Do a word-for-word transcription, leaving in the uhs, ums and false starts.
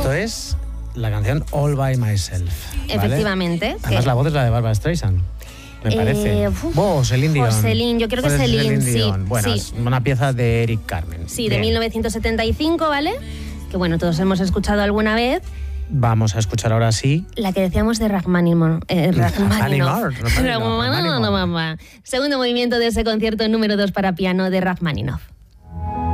Esto es la canción All By Myself. ¿Vale? Efectivamente. Además, que... la voz es la de Barbra Streisand. Me parece. Eh, oh, Celine Dion. Celine, yo creo que Puede ser Celine, Celine Dion. sí. Bueno, sí. es una pieza de Eric Carmen. Sí, de Bien. mil novecientos setenta y cinco, ¿vale? Que bueno, todos hemos escuchado alguna vez. Vamos a escuchar ahora sí. La que decíamos de Rachmaninoff. Eh, Rachmaninoff. Rachmaninoff. Segundo movimiento de ese concierto número dos para piano de Rachmaninoff.